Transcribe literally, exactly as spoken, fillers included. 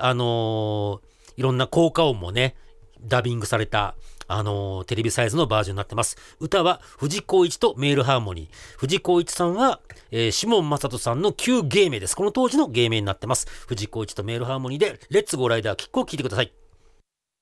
あのー、いろんな効果音もね、ダビングされた、あのー、テレビサイズのバージョンになってます。歌は藤光一とメールハーモニー。藤光一さんは、えー、シモン正人さんの旧芸名です。この当時の芸名になってます。藤光一とメールハーモニーで、レッツゴーライダーキックを聴いてください。